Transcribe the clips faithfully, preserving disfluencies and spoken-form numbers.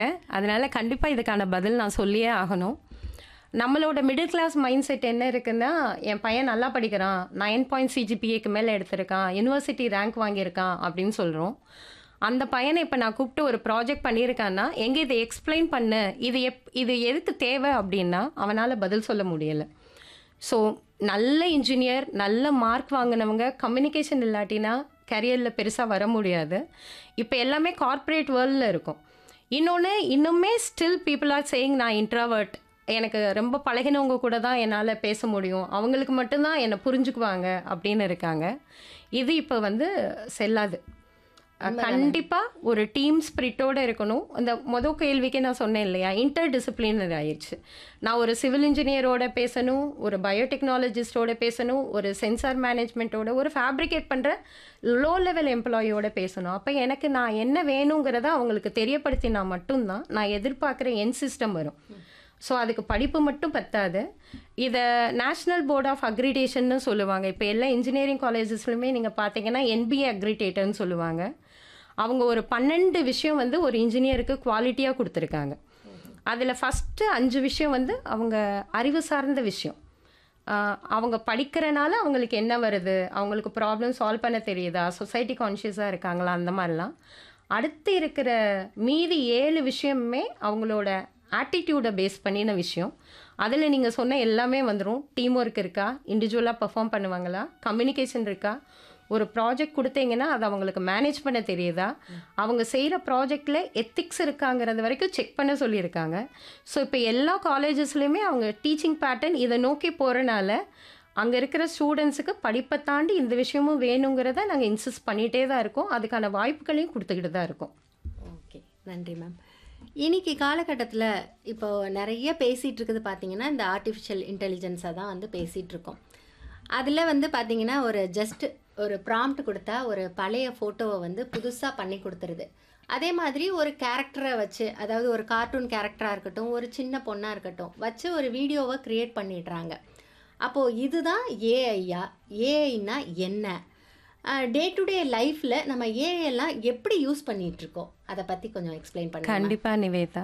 அதனால கண்டிப்பா இதுக்கான பதில் நான் சொல்லியே ஆகணும். நம்மளோட மிடில் கிளாஸ் மைண்ட் செட் என்ன இருக்குன்னா, என் பையன் நல்லா படிக்கிறான், நைன் பாயிண்ட் சிஜிபிஏக்கு மேல எடுத்திருக்கான், யுனிவர்சிட்டி ரேங்க் வாங்கியிருக்கான் அப்படின்னு சொல்றோம். அந்த பையனை இப்ப நான் கூப்பிட்டு ஒரு ப்ராஜெக்ட் பண்ணியிருக்கான்னா, எங்க இதை எக்ஸ்பிளைன் பண்ணு, இது எப் இது எதுக்கு தேவை அப்படின்னா, அவனால பதில் சொல்ல முடியல. ஸோ நல்ல இன்ஜினியர், நல்ல மார்க் வாங்கினவங்க கம்யூனிகேஷன் இல்லாட்டினா கரியரில் பெருசாக வர முடியாது. இப்போ எல்லாமே கார்ப்பரேட் வேர்ல்டில் இருக்கும். இன்னொன்று, இன்னுமே ஸ்டில் பீப்புள் ஆர் சேயிங் நான் இன்ட்ராவர்ட், எனக்கு ரொம்ப பழகினவங்க கூட தான் என்னால் பேச முடியும், அவங்களுக்கு மட்டும்தான் என்னை புரிஞ்சுக்குவாங்க அப்படின்னு இருக்காங்க. இது இப்போ வந்து செல்லாது. கண்டிப்பாக ஒரு டீம் ஸ்பிரிட்டோடு இருக்கணும். இந்த மொதல் கேள்விக்கே நான் சொன்னேன் இல்லையா, இன்டர் டிசிப்ளினரி ஆயிடுச்சு. நான் ஒரு சிவில் இன்ஜினியரோட பேசணும், ஒரு பயோடெக்னாலஜிஸ்டோட பேசணும், ஒரு சென்சார் மேனேஜ்மெண்ட்டோட, ஒரு ஃபேப்ரிகேட் பண்ணுற லோ லெவல் எம்ப்ளாயோட பேசணும். அப்போ எனக்கு நான் என்ன வேணுங்கிறத அவங்களுக்கு தெரியப்படுத்தினா மட்டும்தான் நான் எதிர்பார்க்குற என் சிஸ்டம் வரும். ஸோ அதுக்கு படிப்பு மட்டும் பத்தாது. இதை நேஷ்னல் போர்ட் ஆஃப் அக்ரிடேஷன்னு சொல்லுவாங்க. இப்போ எல்லா இன்ஜினியரிங் காலேஜஸ்லையுமே நீங்கள் பார்த்தீங்கன்னா என்பிஏ அக்ரிடேட்டர்னு சொல்லுவாங்க. அவங்க ஒரு பன்னெண்டு விஷயம் வந்து ஒரு இன்ஜினியருக்கு குவாலிட்டியாக கொடுத்துருக்காங்க. அதில் ஃபஸ்ட்டு அஞ்சு விஷயம் வந்து அவங்க அறிவு சார்ந்த விஷயம். அவங்க படிக்கிறனால அவங்களுக்கு என்ன வருது, அவங்களுக்கு ப்ராப்ளம் சால்வ் பண்ண தெரியுதா, சொசைட்டி கான்ஷியஸாக இருக்காங்களா, அந்த மாதிரிலாம். அடுத்து இருக்கிற மீதி ஏழு விஷயமுமே அவங்களோட ஆட்டிடியூடை பேஸ் பண்ணின விஷயம். அதில் நீங்கள் சொன்ன எல்லாமே வந்துடும். டீம் ஒர்க் இருக்கா, இண்டிவிஜுவலாக பெர்ஃபார்ம் பண்ணுவாங்களா, கம்யூனிகேஷன் இருக்கா, ஒரு ப்ராஜெக்ட் கொடுத்தீங்கன்னா அது அவங்களுக்கு மேனேஜ் பண்ண தெரியுதா, அவங்க செய்கிற ப்ராஜெக்டில் எத்திக்ஸ் இருக்காங்கிறது வரைக்கும் செக் பண்ண சொல்லியிருக்காங்க. ஸோ இப்போ எல்லா காலேஜஸ்லையுமே அவங்க டீச்சிங் பேட்டர்ன் இதை நோக்கி போகிறனால அங்கே இருக்கிற ஸ்டூடெண்ட்ஸுக்கு படிப்பை தாண்டி இந்த விஷயமும் வேணுங்கிறத நாங்கள் இன்சிஸ்ட் பண்ணிகிட்டே தான் இருக்கோம். அதுக்கான வாய்ப்புகளையும் கொடுத்துக்கிட்டு தான் இருக்கோம். ஓகே, நன்றி மேம். இன்னைக்கு காலகட்டத்தில் இப்போ நிறைய பேசிகிட்டு இருக்குது பார்த்தீங்கன்னா, இந்த ஆர்டிஃபிஷியல் இன்டெலிஜென்ஸை தான் வந்து பேசிகிட்டு இருக்கோம். அதில் வந்து பார்த்தீங்கன்னா ஒரு ஜஸ்ட் ஒரு ப்ராம்ப்ட் கொடுத்தா ஒரு பழைய ஃபோட்டோவை வந்து புதுசாக பண்ணி கொடுத்துருது. அதே மாதிரி ஒரு கேரக்டரை வச்சு, அதாவது ஒரு கார்ட்டூன் கேரக்டராக இருக்கட்டும், ஒரு சின்ன பொண்ணாக இருக்கட்டும் வச்சு ஒரு வீடியோவை க்ரியேட் பண்ணிடுறாங்க. அப்போது இதுதான் ஏஐயா? ஏஐனா என்ன? டே டு டே லைஃப்பில் நம்ம ஏஐ எல்லாம் எப்படி யூஸ் பண்ணிகிட்ருக்கோம், அதை பற்றி கொஞ்சம் எக்ஸ்பிளைன் பண்ணுங்க. கண்டிப்பாக நிவேதா.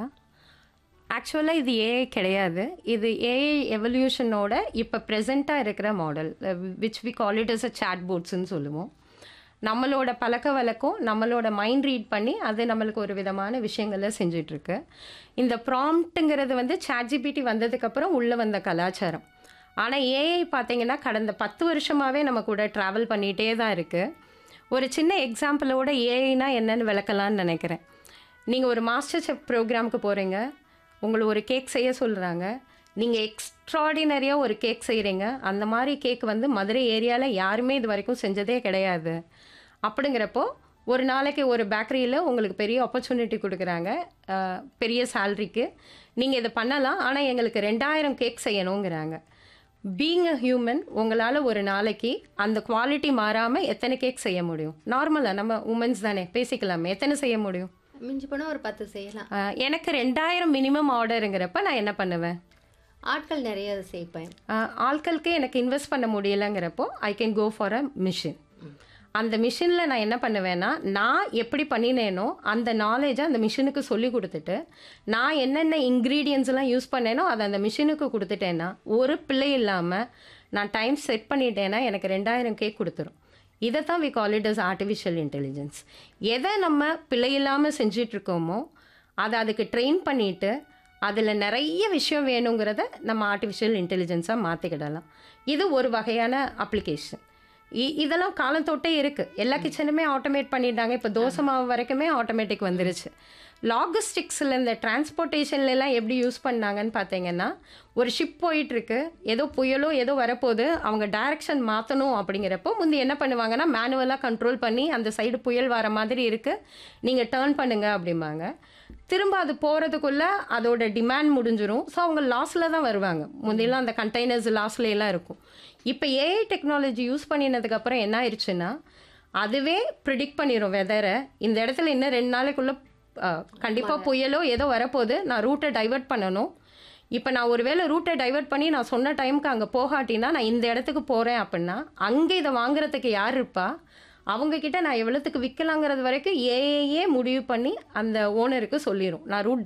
ஆக்சுவலாக இது ஏஐ கிடையாது. இது ஏஐ எவல்யூஷனோட இப்போ ப்ரெசண்ட்டாக இருக்கிற model, which we call it as a chat போட்ஸ்ன்னு சொல்லுவோம். நம்மளோட பழக்க வழக்கம் நம்மளோட மைண்ட் ரீட் பண்ணி அது நம்மளுக்கு ஒரு விதமான விஷயங்களை செஞ்சிட்ருக்கு. இந்த ப்ராம்ப்ட்டுங்கிறது வந்து சாட்ஜிபிடி வந்ததுக்கப்புறம் உள்ளே வந்த கலாச்சாரம். ஆனால் ஏஐ பார்த்தீங்கன்னா கடந்த பத்து வருஷமாகவே நம்ம கூட ட்ராவல் பண்ணிகிட்டே தான் இருக்குது. ஒரு சின்ன எக்ஸாம்பிளோட ஏஐனா என்னன்னு விளக்கலான்னு நினைக்கிறேன். நீங்கள் ஒரு மாஸ்டர் செஃப் ப்ரோக்ராமுக்கு போகிறீங்க, உங்களை ஒரு கேக் செய்ய சொல்கிறாங்க, நீங்கள் எக்ஸ்ட்ராடினரியாக ஒரு கேக் செய்கிறீங்க. அந்த மாதிரி கேக் வந்து மதுரை ஏரியாவில் யாருமே இது வரைக்கும் செஞ்சதே கிடையாது. அப்படிங்கிறப்போ ஒரு நாளைக்கு ஒரு பேக்கரியில் உங்களுக்கு பெரிய ஆப்பர்ச்சுனிட்டி கொடுக்குறாங்க, பெரிய சேல்ரிக்கு. நீங்கள் இதை பண்ணலாம், ஆனால் எங்களுக்கு ரெண்டாயிரம் கேக் செய்யணுங்கிறாங்க. பீயிங் அ ஹியூமன், உங்களால் ஒரு நாளைக்கு அந்த குவாலிட்டி மாறாமல் எத்தனை கேக் செய்ய முடியும்? நார்மலாக நம்ம உமன்ஸ் தானே, பேசிக்கலாமே, எத்தனை செய்ய முடியும்? மிஞ்சி போனால் ஒரு பத்து செய்யலாம். எனக்கு ரெண்டாயிரம் மினிமம் ஆர்டருங்கிறப்ப நான் என்ன பண்ணுவேன்? ஆட்கள் நிறைய சேர்ப்பேன். ஆட்களுக்கு எனக்கு இன்வெஸ்ட் பண்ண முடியலைங்கிறப்போ I can go for a machine. அந்த மிஷினில் நான் என்ன பண்ணுவேன்னா, நான் எப்படி பண்ணினேனோ அந்த நாலேஜை அந்த மிஷினுக்கு சொல்லி கொடுத்துட்டு, நான் என்னென்ன இன்க்ரீடியன்ஸ்லாம் யூஸ் பண்ணேனோ அதை அந்த மிஷினுக்கு கொடுத்துட்டேன்னா, ஒரு பிள்ளை இல்லாமல் நான் டைம் செட் பண்ணிட்டேன்னா எனக்கு ரெண்டாயிரம் கேக் கொடுத்துரும். இதை தான் we call it as artificial intelligence. எதை நம்ம பிள்ளை இல்லாமல் செஞ்சிட்ருக்கோமோ அதை அதுக்கு ட்ரெயின் பண்ணிவிட்டு அதில் நிறைய விஷயம் வேணுங்கிறத நம்ம ஆர்டிஃபிஷியல் இன்டெலிஜென்ஸாக மாற்றிக்கிடலாம். இது ஒரு வகையான அப்ளிகேஷன். இ இதெல்லாம் காலத்தொட்டே இருக்குது. எல்லா கிச்சனுமே ஆட்டோமேட் பண்ணிட்டாங்க. இப்போ தோசை மாவு வரைக்குமே ஆட்டோமேட்டிக் வந்துருச்சு. லாகிஸ்டிக்ஸில் இந்த டிரான்ஸ்போர்ட்டேஷன்லாம் எப்படி யூஸ் பண்ணாங்கன்னு பார்த்தீங்கன்னா, ஒரு ஷிப் போயிட்டுருக்கு, ஏதோ புயலோ ஏதோ வரப்போது, அவங்க டைரக்ஷன் மாற்றணும் அப்படிங்கிறப்போ முந்தி என்ன பண்ணுவாங்கன்னா மேனுவலாக கண்ட்ரோல் பண்ணி அந்த சைடு புயல் வர மாதிரி இருக்குது, நீங்கள் டேர்ன் பண்ணுங்க அப்படிம்பாங்க. திரும்ப அது போகிறதுக்குள்ளே அதோட டிமாண்ட் முடிஞ்சிடும். ஸோ அவங்க லாஸில் தான் வருவாங்க. முந்தையெல்லாம் அந்த கண்டெய்னர்ஸ் லாஸ்லாம் இருக்கும். இப்போ ஏஐ டெக்னாலஜி யூஸ் பண்ணினதுக்கப்புறம் என்ன ஆயிடுச்சுன்னா, அதுவே ப்ரிடிக்ட் பண்ணிடும் வெதரை. இந்த இடத்துல இன்னும் ரெண்டு நாளைக்குள்ளே கண்டிப்பாக புயலோ ஏதோ வரப்போகுது, நான் ரூட்டை டைவர்ட் பண்ணணும். இப்போ நான் ஒரு வேளை ரூட்டை டைவர்ட் பண்ணி நான் சொன்ன டைமுக்கு அங்கே போகாட்டினா நான் இந்த இடத்துக்கு போகிறேன் அப்படின்னா, அங்கே இதை வாங்குறதுக்கு யார் இருப்பா, அவங்கக்கிட்ட நான் எவ்வளோத்துக்கு விற்கலாங்கிறது வரைக்கும் ஏஏயே முடிவு பண்ணி அந்த ஓனருக்கு சொல்லிடும். நான் ரூட்